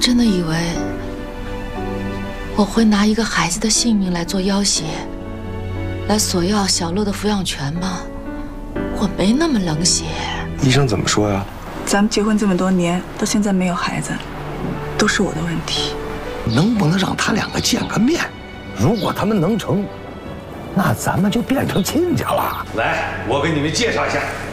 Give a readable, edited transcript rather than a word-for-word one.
真的以为我会拿一个孩子的性命来做要挟，来索要小乐的抚养权吗？我没那么冷血。 医生怎么说呀？ 咱们结婚这么多年，到现在没有孩子，都是我的问题。 能不能让他两个见个面？如果他们能成，那咱们就变成亲家了。 来，我给你们介绍一下，